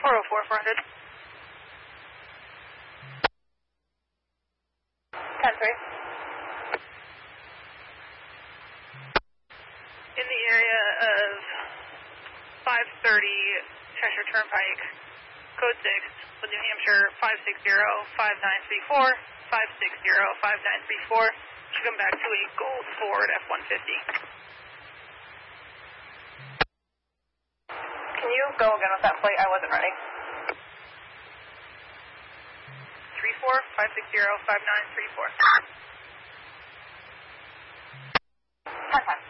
404, 400. 10-3. In the area of 530 Cheshire Turnpike, code 6, with New Hampshire 560-5934, 560-5934. Should come back to a gold Ford F-150. Can you go again with that plate? I wasn't ready. 34-560-5934. 10-5.